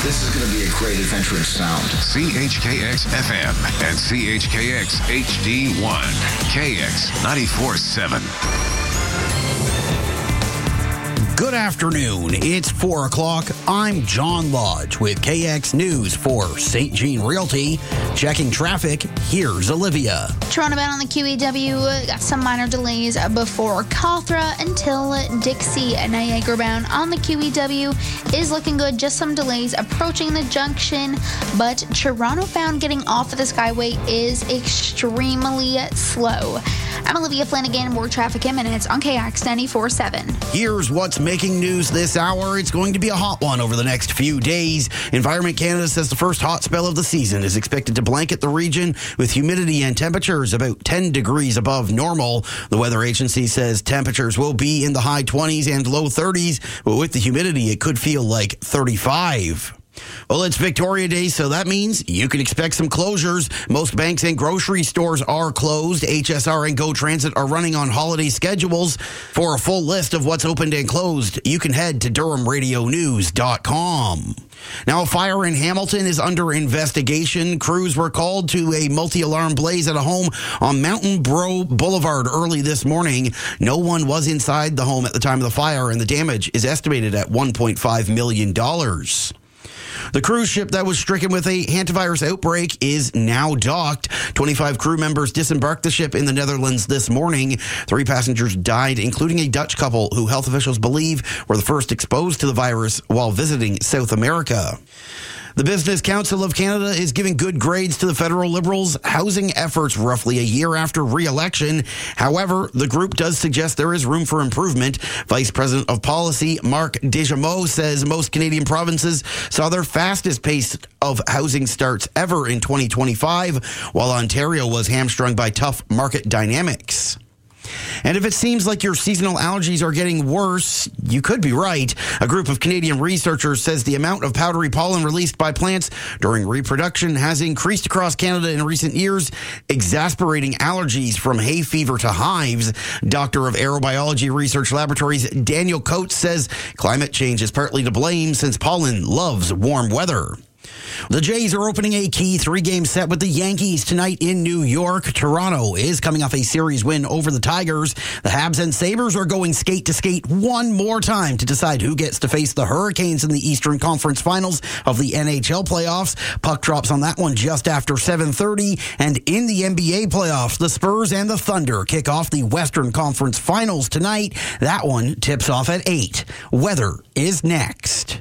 This is going to be a great adventure in sound. CHKX FM and CHKX HD1. KX 94.7. Good afternoon. It's 4 o'clock. I'm John Lodge with KX News for St. Jean Realty. Checking traffic, here's Olivia. Toronto bound on the QEW got some minor delays before Cawthra until Dixie. Niagara bound on the QEW is looking good. Just some delays approaching the junction, but Toronto bound getting off of the Skyway is extremely slow. I'm Olivia Flanagan. More traffic in minutes on KX 94.7. Here's what's making news this hour. It's going to be a hot one over the next few days. Environment Canada says the first hot spell of the season is expected to blanket the region with humidity and temperatures about 10 degrees above normal. The weather agency says temperatures will be in the high 20s and low 30s, but with the humidity, it could feel like 35. Well, it's Victoria Day, so that means you can expect some closures. Most banks and grocery stores are closed. HSR and Go Transit are running on holiday schedules. For a full list of what's opened and closed, you can head to DurhamRadioNews.com. Now, a fire in Hamilton is under investigation. Crews were called to a multi-alarm blaze at a home on Mountain Bro Boulevard early this morning. No one was inside the home at the time of the fire, and the damage is estimated at $1.5 million. The cruise ship that was stricken with a hantavirus outbreak is now docked. 25 crew members disembarked the ship in the Netherlands this morning. 3 passengers died, including a Dutch couple who health officials believe were the first exposed to the virus while visiting South America. The Business Council of Canada is giving good grades to the federal Liberals' housing efforts roughly a year after re-election. However, the group does suggest there is room for improvement. Vice President of Policy Marc Dejameaux says most Canadian provinces saw their fastest pace of housing starts ever in 2025, while Ontario was hamstrung by tough market dynamics. And if it seems like your seasonal allergies are getting worse, you could be right. A group of Canadian researchers says the amount of powdery pollen released by plants during reproduction has increased across Canada in recent years, exacerbating allergies from hay fever to hives. Doctor of Aerobiology Research Laboratories Daniel Coates says climate change is partly to blame since pollen loves warm weather. The Jays are opening a key 3-game set with the Yankees tonight in New York. Toronto is coming off a series win over the Tigers. The Habs and Sabres are going skate to skate one more time to decide who gets to face the Hurricanes in the Eastern Conference Finals of the NHL playoffs. Puck drops on that one just after 7:30. And in the NBA playoffs, the Spurs and the Thunder kick off the Western Conference Finals tonight. That one tips off at 8. Weather is next.